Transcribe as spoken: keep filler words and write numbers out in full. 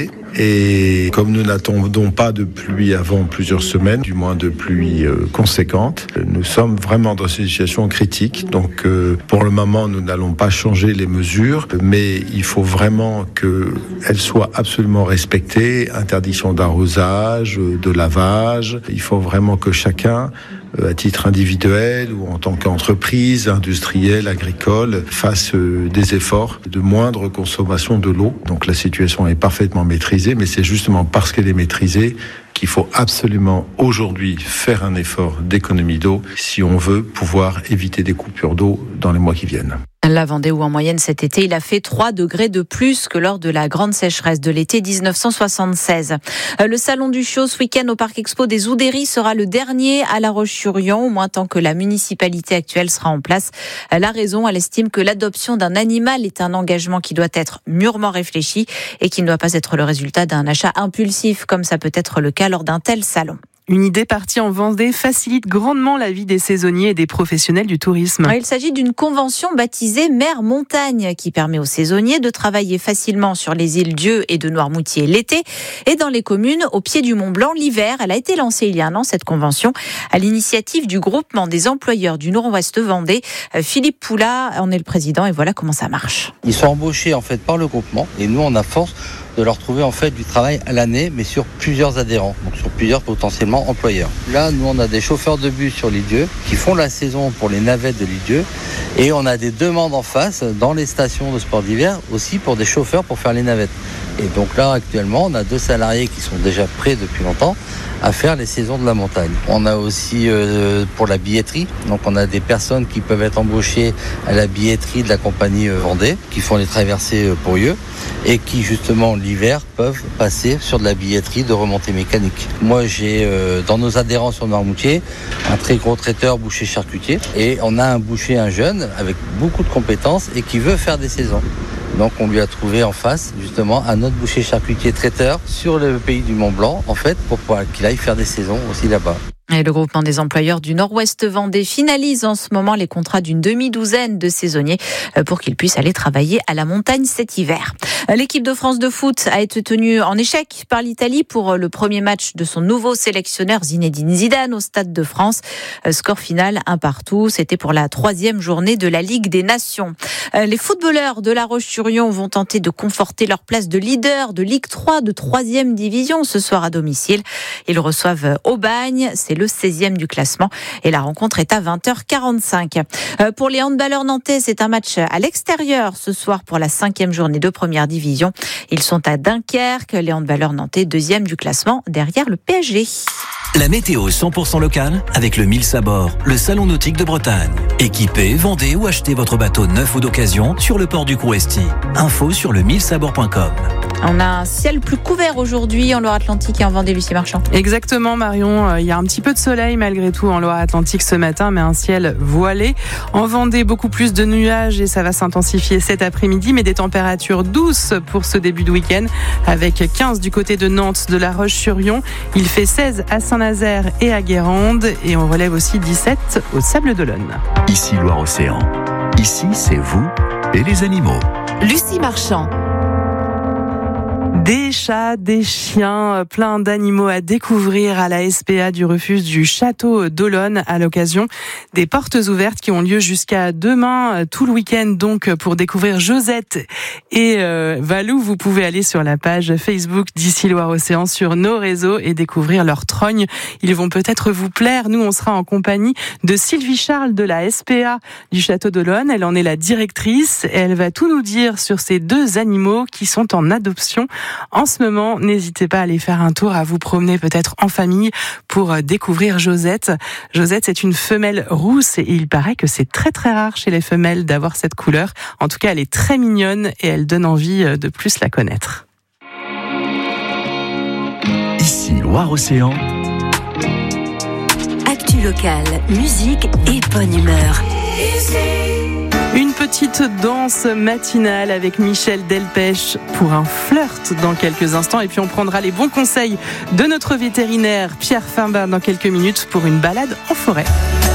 l'été. Et comme nous n'attendons pas de pluie avant plusieurs semaines, du moins de pluie euh, conséquente, nous sommes vraiment dans une situation critique. Donc euh, pour le moment, nous n'allons pas changer les mesures, mais il faut vraiment qu'elles soient absolument respectées. Interdiction d'arrosage, de lavage. Il faut vraiment que chacun, à titre individuel ou en tant qu'entreprise, industrielle, agricole, fasse des efforts de moindre consommation de l'eau. Donc la situation est parfaitement maîtrisée, mais c'est justement parce qu'elle est maîtrisée qu'il faut absolument aujourd'hui faire un effort d'économie d'eau si on veut pouvoir éviter des coupures d'eau dans les mois qui viennent. La Vendée où en moyenne cet été, il a fait trois degrés de plus que lors de la grande sécheresse de l'été dix-neuf cent soixante-seize. Le salon du chiot ce week-end au Parc Expo des Oudéries sera le dernier à La Roche-sur-Yon, au moins tant que la municipalité actuelle sera en place. La raison, elle estime que l'adoption d'un animal est un engagement qui doit être mûrement réfléchi et qui ne doit pas être le résultat d'un achat impulsif comme ça peut être le cas lors d'un tel salon. Une idée partie en Vendée facilite grandement la vie des saisonniers et des professionnels du tourisme. Il s'agit d'une convention baptisée Mer Montagne qui permet aux saisonniers de travailler facilement sur les îles Dieu et de Noirmoutier l'été et dans les communes au pied du Mont Blanc l'hiver. Elle a été lancée il y a un an, cette convention, à l'initiative du groupement des employeurs du Nord-Ouest Vendée. Philippe Poulat en est le président et voilà comment ça marche. Ils sont embauchés en fait par le groupement et nous on a force de leur trouver en fait du travail à l'année, mais sur plusieurs adhérents, donc sur plusieurs potentiellement employeurs. Là, nous on a des chauffeurs de bus sur l'île Dieu qui font la saison pour les navettes de l'île Dieu et on a des demandes en face dans les stations de sport d'hiver aussi pour des chauffeurs pour faire les navettes. Et donc là actuellement on a deux salariés qui sont déjà prêts depuis longtemps à faire les saisons de la montagne. On a aussi euh, pour la billetterie, donc on a des personnes qui peuvent être embauchées à la billetterie de la compagnie euh, Vendée, qui font les traversées euh, pour eux et qui justement l'hiver peuvent passer sur de la billetterie de remontée mécanique. Moi j'ai euh, dans nos adhérents sur Noirmoutier un très gros traiteur boucher charcutier et on a un boucher, un jeune avec beaucoup de compétences et qui veut faire des saisons. Donc on lui a trouvé en face justement un autre boucher charcutier traiteur sur le pays du Mont Blanc en fait pour pouvoir qu'il aille faire des saisons aussi là-bas. Et le groupement des employeurs du Nord-Ouest Vendée finalise en ce moment les contrats d'une demi-douzaine de saisonniers pour qu'ils puissent aller travailler à la montagne cet hiver. L'équipe de France de foot a été tenue en échec par l'Italie pour le premier match de son nouveau sélectionneur Zinedine Zidane au Stade de France. Score final un partout. C'était pour la troisième journée de la Ligue des Nations. Les footballeurs de La Roche-sur-Yon vont tenter de conforter leur place de leader de Ligue trois de troisième division ce soir à domicile. Ils reçoivent Aubagne. C'est le seizième du classement et la rencontre est à vingt heures quarante-cinq. Euh, pour les handballeurs nantais, c'est un match à l'extérieur ce soir pour la cinquième journée de première division. Ils sont à Dunkerque, les handballeurs nantais deuxième du classement derrière le P S G. La météo cent pour cent locale avec le Mille Sabord, le salon nautique de Bretagne. Équipez, vendez ou achetez votre bateau neuf ou d'occasion sur le port du Crouesty. Info sur le mille sabord point com. On a un ciel plus couvert aujourd'hui en Loire-Atlantique et en Vendée, Lucie Marchand. Exactement Marion, il y a un petit peu de soleil malgré tout en Loire-Atlantique ce matin, mais un ciel voilé. En Vendée, beaucoup plus de nuages et ça va s'intensifier cet après-midi, mais des températures douces pour ce début de week-end, avec quinze du côté de Nantes, de La Roche-sur-Yon. Il fait seize à Saint-Nazaire et à Guérande et on relève aussi dix-sept au Sables-d'Olonne. Ici Loire-Océan, ici c'est vous et les animaux. Lucie Marchand. Des chats, des chiens, plein d'animaux à découvrir à la S P A du refuge du Château d'Olonne à l'occasion des portes ouvertes qui ont lieu jusqu'à demain, tout le week-end donc pour découvrir Josette et euh, Valou. Vous pouvez aller sur la page Facebook d'Ici Loire-Océan sur nos réseaux et découvrir leurs trognes. Ils vont peut-être vous plaire. Nous, on sera en compagnie de Sylvie Charles de la S P A du Château d'Olonne. Elle en est la directrice et elle va tout nous dire sur ces deux animaux qui sont en adoption en ce moment. N'hésitez pas à aller faire un tour, à vous promener peut-être en famille pour découvrir Josette. Josette, c'est une femelle rousse et il paraît que c'est très très rare chez les femelles d'avoir cette couleur. En tout cas, elle est très mignonne et elle donne envie de plus la connaître. Ici Loire-Océan. Actu locale, musique et bonne humeur. Une petite danse matinale avec Michel Delpech pour un flirt dans quelques instants. Et puis on prendra les bons conseils de notre vétérinaire Pierre Finbin dans quelques minutes pour une balade en forêt.